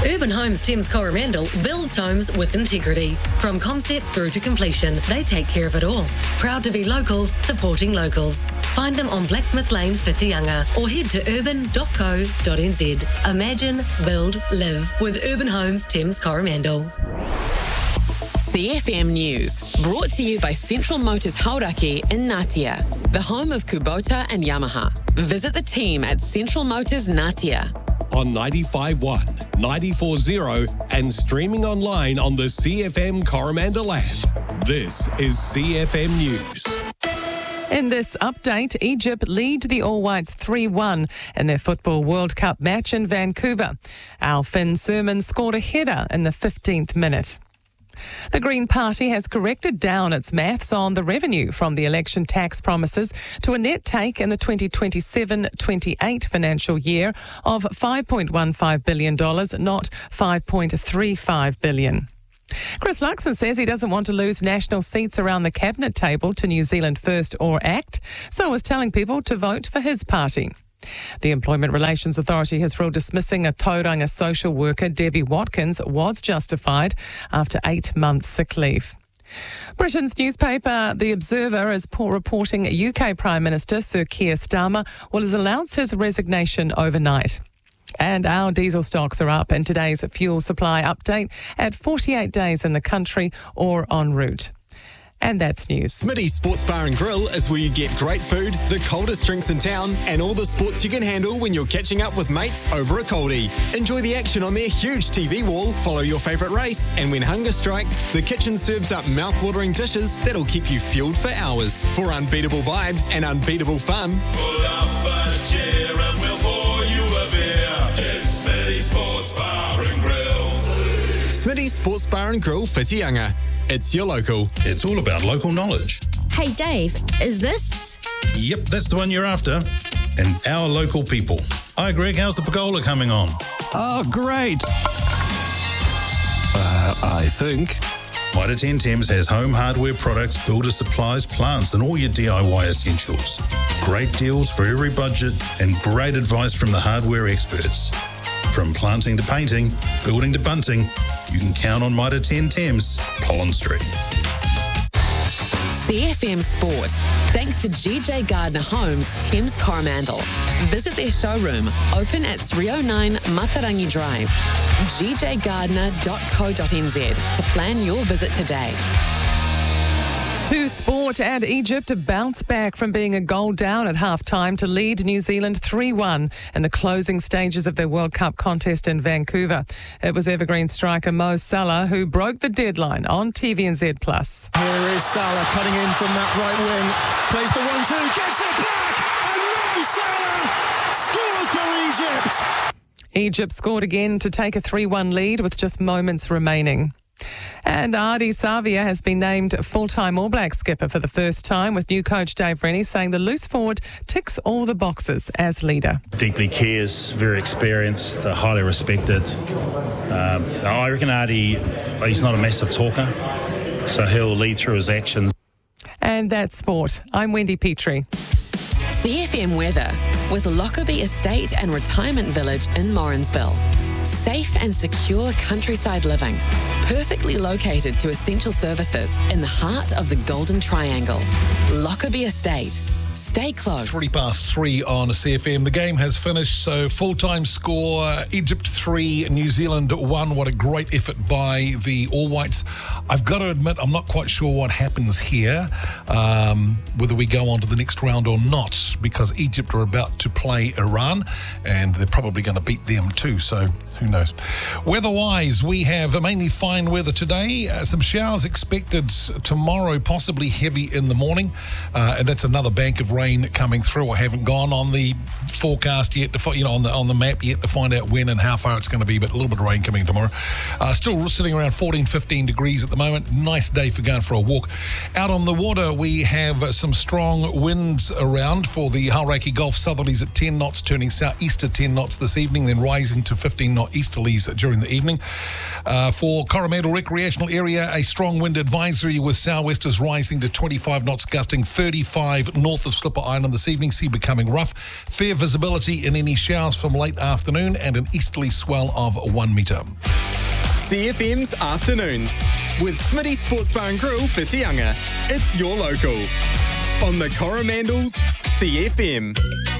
Urban Homes Thames Coromandel builds homes with integrity. From concept through to completion, they take care of it all. Proud to be locals, supporting locals. Find them on Blacksmith Lane, Whitianga, or head to urban.co.nz. Imagine, build, live with Urban Homes Thames Coromandel. CFM News, brought to you by Central Motors Hauraki in Ngatea, the home of Kubota and Yamaha. Visit the team at Central Motors Ngatea. On 95.1, 94.0 and streaming online on the CFM Coromandel app. This is CFM News. In this update, Egypt lead the All Whites 3-1 in their Football World Cup match in Vancouver. Al Finn Sermon scored a header in the 15th minute. The Green Party has corrected down its maths on the revenue from the election tax promises to a net take in the 2027-28 financial year of $5.15 billion, not $5.35 billion. Chris Luxon says he doesn't want to lose national seats around the cabinet table to New Zealand First or ACT, so is telling people to vote for his party. The Employment Relations Authority has ruled dismissing a Tauranga social worker, Debbie Watkins, was justified after 8 months sick leave. Britain's newspaper The Observer is reporting UK Prime Minister Sir Keir Starmer will announce his resignation overnight. And our diesel stocks are up in today's fuel supply update at 48 days in the country or en route. And that's news. Smitty's Sports Bar and Grill is where you get great food, the coldest drinks in town, and all the sports you can handle when you're catching up with mates over a coldie. Enjoy the action on their huge TV wall, follow your favourite race, and when hunger strikes, the kitchen serves up mouth-watering dishes that'll keep you fueled for hours. For unbeatable vibes and unbeatable fun, pull up a chair and we'll pour you a beer. It's Smitty's Sports Bar and Grill. Smitty's Sports Bar and Grill, Whitianga. It's your local. It's all about local knowledge. Hey Dave, is this? Yep, that's the one you're after. And our local people. Hi Greg, how's the pergola coming on? Oh, great. I think. Mitre 10 Thames has home hardware products, builder supplies, plants, and all your DIY essentials. Great deals for every budget and great advice from the hardware experts. From planting to painting, building to bunting, you can count on Mitre 10 Thames, Pollen Street. CFM Sport, thanks to GJ Gardner Homes, Thames Coromandel. Visit their showroom, open at 309 Matarangi Drive, gjgardner.co.nz to plan your visit today. To sport, and Egypt bounce back from being a goal down at half-time to lead New Zealand 3-1 in the closing stages of their World Cup contest in Vancouver. It was Evergreen striker Mo Salah who broke the deadline on TVNZ+. Here is Salah cutting in from that right wing, plays the 1-2, gets it back, and Mo Salah scores for Egypt. Egypt scored again to take a 3-1 lead with just moments remaining. And Ardie Savia has been named full-time All Black skipper for the first time, with new coach Dave Rennie saying the loose forward ticks all the boxes as leader. Deeply cares, very experienced, highly respected. I reckon Ardie, he's not a massive talker, so he'll lead through his actions. And that's sport. I'm Wendy Petrie. CFM weather with Lockerbie Estate and Retirement Village in Morrinsville. Safe and secure countryside living, perfectly located to essential services in the heart of the Golden Triangle. Lockerbie Estate. Stay close. 3:03 on CFM. The game has finished, so full-time score, Egypt 3, New Zealand 1. What a great effort by the All Whites. I've got to admit, I'm not quite sure what happens here, whether we go on to the next round or not, because Egypt are about to play Iran, and they're probably going to beat them too, so who knows. Weather-wise, we have mainly fine weather today. Some showers expected tomorrow, possibly heavy in the morning, and that's another bank of rain coming through. I haven't gone on the forecast yet, on the map yet to find out when and how far it's going to be, but a little bit of rain coming tomorrow. Still sitting around 14, 15 degrees at the moment. Nice day for going for a walk. Out on the water, we have some strong winds around for the Hauraki Gulf. Southerlies at 10 knots, turning southeast to 10 knots this evening, then rising to 15-knot easterlies during the evening. For Coromandel Recreational Area, a strong wind advisory with sou'westers rising to 25 knots, gusting 35 north of of slipper island this evening, sea becoming rough. Fair visibility in any showers from late afternoon and an easterly swell of 1 metre. CFM's Afternoons with Smitty Sports Bar and Grill, Whitianga. It's your local. On the Coromandels, CFM.